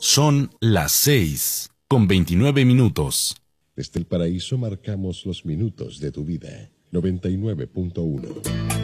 Son las 6:29. Desde el paraíso marcamos los minutos de tu vida. 99.1.